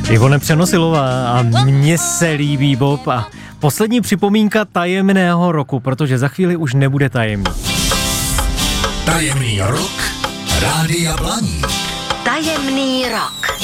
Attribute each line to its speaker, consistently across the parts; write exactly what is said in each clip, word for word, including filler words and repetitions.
Speaker 1: Ivone Přenosilová a mně se líbí Bob a poslední připomínka tajemného roku, protože za chvíli už nebude tajemný.
Speaker 2: Tajemný rok Rádia Blaník.
Speaker 3: Tajemný rok.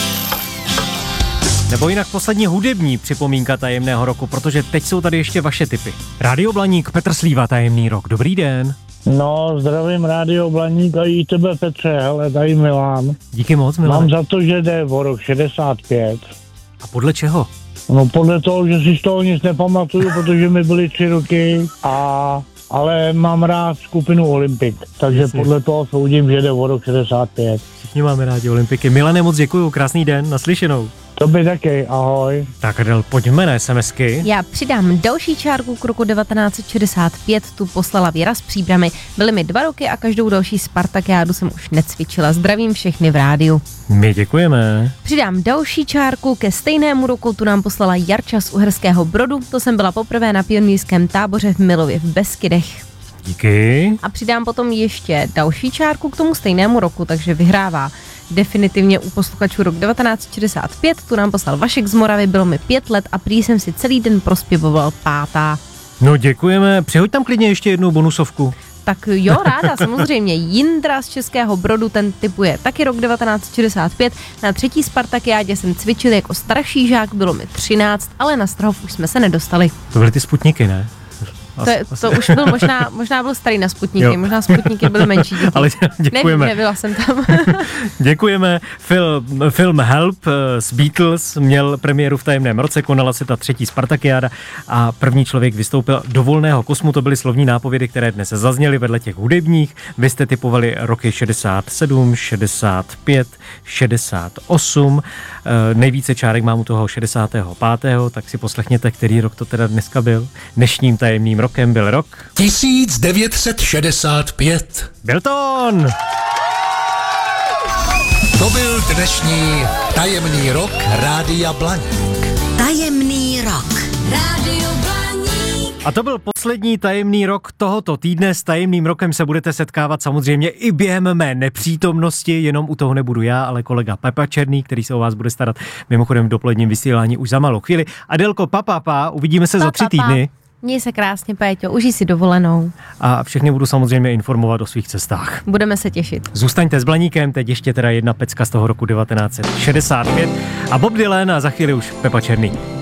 Speaker 1: Nebo jinak poslední hudební připomínka tajemného roku, protože teď jsou tady ještě vaše tipy. Rádio Blaník, Petr Slíva, tajemný rok. Dobrý den.
Speaker 4: No, zdravím Rádio Blaník a i tebe, Petře, hele, tady Milan.
Speaker 1: Díky moc, Milan.
Speaker 4: Mám za to, že jde o rok šedesát pět.
Speaker 1: A podle čeho?
Speaker 4: No, podle toho, že si z toho nic nepamatuju, protože mi byly tři roky, a, ale mám rád skupinu Olympik, takže
Speaker 1: Jasně.
Speaker 4: podle toho soudím, že jde o rok šedesát pět.
Speaker 1: Všichni máme rádi Olympiky. Milane, moc děkuju, krásný den, naslyšenou.
Speaker 4: Tobě taky, ahoj.
Speaker 1: Tak Adel, pojďme na SMSky.
Speaker 5: Já přidám další čárku k roku devatenáct set šedesát pět, tu poslala Věra z Příbramy. Byly mi dva roky a každou další Spartakiádu jsem už necvičila. Zdravím všechny v rádiu.
Speaker 1: My děkujeme.
Speaker 5: Přidám další čárku ke stejnému roku, tu nám poslala Jarča z Uherského Brodu. To jsem byla poprvé na pionýrském táboře v Milově v Beskydech.
Speaker 1: Díky.
Speaker 5: A přidám potom ještě další čárku k tomu stejnému roku, takže vyhrává definitivně u posluchačů rok devatenáct set šedesát pět, tu nám poslal Vašek z Moravy, bylo mi pět let a prý jsem si celý den prospěvoval pátá.
Speaker 1: No děkujeme, přihoď tam klidně ještě jednu bonusovku.
Speaker 5: Tak jo, ráda, samozřejmě. Jindra z Českého Brodu, ten typuje taky rok devatenáct set šedesát pět. Na třetí Spartakiádě jsem cvičil jako starší žák, bylo mi třináct, ale na Strahov už jsme se nedostali.
Speaker 1: To byly ty Sputniky, ne?
Speaker 5: To, je, to už byl možná, možná byl starý na Sputniky, jo. Možná Sputniky byly menší děti.
Speaker 1: Ale děkujeme.
Speaker 5: Nevím, nebyla jsem tam.
Speaker 1: Děkujeme. Film, film Help z Beatles měl premiéru v tajemném roce, konala se ta třetí Spartakiáda a první člověk vystoupil do volného kosmu. To byly slovní nápovědy, které dnes zazněly vedle těch hudebních. Vy jste typovali roky šedesát sedm, šedesát pět, šedesát osm. E, nejvíce čárek mám u toho šedesátého pátého, tak si poslechněte, který rok to teda dneska byl. Dnešním tajemným rokem byl rok
Speaker 2: tisíc devět set šedesát pět.
Speaker 1: Byl to on!
Speaker 2: To byl dnešní tajemný rok Rádia Blaník.
Speaker 3: Tajemný rok. Rádio Blaník.
Speaker 1: A to byl poslední tajemný rok tohoto týdne. S tajemným rokem se budete setkávat samozřejmě i během mé nepřítomnosti, jenom u toho nebudu já, ale kolega Pepa Černý, který se o vás bude starat mimochodem v dopoledním vysílání už za malou chvíli. Adelko, papá, pa, uvidíme se
Speaker 5: Pa,
Speaker 1: za tři
Speaker 5: pa, pa.
Speaker 1: týdny.
Speaker 5: Měj se krásně, Péťo, užij si dovolenou.
Speaker 1: A všechny budu samozřejmě informovat o svých cestách.
Speaker 5: Budeme se těšit.
Speaker 1: Zůstaňte s Blaníkem, teď ještě teda jedna pecka z toho roku devatenáct set šedesát pět a Bob Dylan a za chvíli už Pepa Černý.